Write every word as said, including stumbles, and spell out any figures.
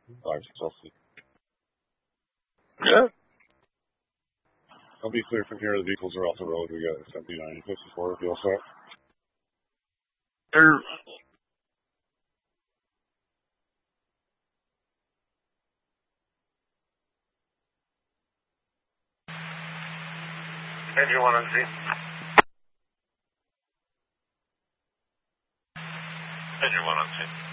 five Chelsea. Yeah. I'll be clear from here. The vehicles are off the road. We got seventy-nine and fifty-four. Feel set. They're Engine one on Z. Engine one on Z.